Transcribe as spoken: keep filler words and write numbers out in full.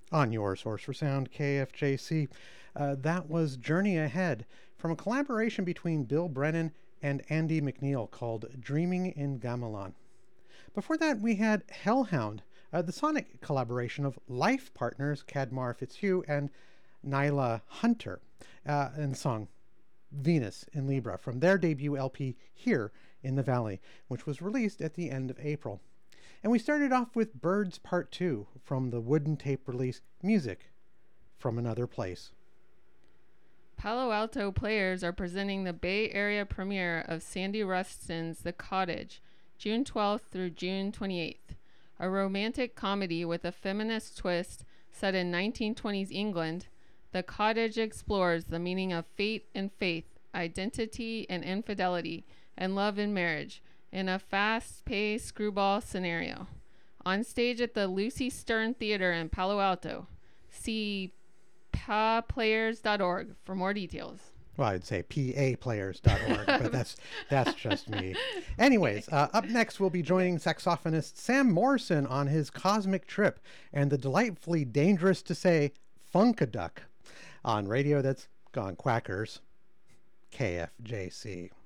On your source for sound, K F J C. Uh, that was Journey Ahead from a collaboration between Bill Brennan and Andy McNeil called Dreaming in Gamelan. Before that, we had Hellhound, uh, the sonic collaboration of life partners Cadmar Fitzhugh and Nyla Hunter, uh, and the song Venus in Libra from their debut L P Here in the Valley, which was released at the end of April. And we started off with Birds Part two from the wooden tape release Music from Another Place. Palo Alto Players are presenting the Bay Area premiere of Sandy Rustin's The Cottage, June twelfth through June twenty-eighth. A romantic comedy with a feminist twist set in nineteen twenties England, The Cottage explores the meaning of fate and faith, identity and infidelity, and love and marriage in a fast-paced screwball scenario. On stage at the Lucy Stern Theater in Palo Alto. See pa players dot org for more details. Well, I'd say P A players dot org, but that's that's just me. Anyways, uh, up next we'll be joining saxophonist Sam Morrison on his cosmic trip and the delightfully dangerous to say Funkaduck on radio that's gone quackers, K F J C.